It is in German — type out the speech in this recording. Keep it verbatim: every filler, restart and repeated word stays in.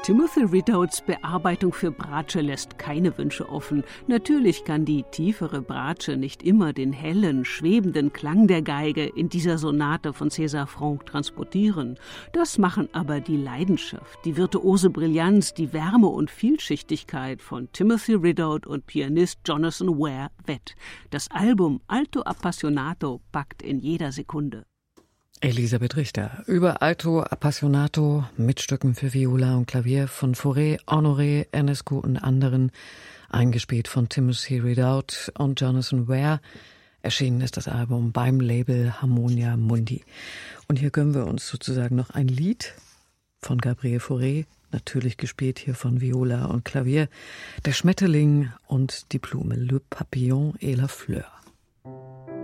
Timothy Ridouts Bearbeitung für Bratsche lässt keine Wünsche offen. Natürlich kann die tiefere Bratsche nicht immer den hellen, schwebenden Klang der Geige in dieser Sonate von César Franck transportieren. Das machen aber die Leidenschaft, die virtuose Brillanz, die Wärme und Vielschichtigkeit von Timothy Ridout und Pianist Jonathan Ware wett. Das Album Alto Appassionato packt in jeder Sekunde. Elisabeth Richter über Alto Appassionato mit Stücken für Viola und Klavier von Fauré, Honoré, Enescu und anderen, eingespielt von Timothy Ridout und Jonathan Ware. Erschienen ist das Album beim Label Harmonia Mundi. Und hier gönnen wir uns sozusagen noch ein Lied von Gabriel Fauré, natürlich gespielt hier von Viola und Klavier, Der Schmetterling und die Blume, Le Papillon et la Fleur.